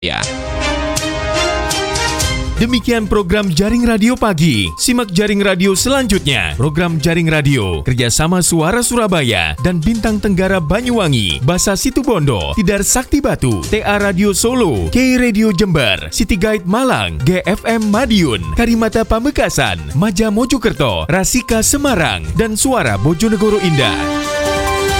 Ya. Demikian program Jaring Radio Pagi. Simak Jaring Radio selanjutnya. Program Jaring Radio kerjasama Suara Surabaya dan Bintang Tenggara Banyuwangi, Basa Situbondo, Tidar Sakti Batu, TA Radio Solo, K Radio Jember, City Guide Malang, GFM Madiun, Karimata Pamekasan, Maja Mojokerto, Rasika Semarang, dan Suara Bojonegoro Indah.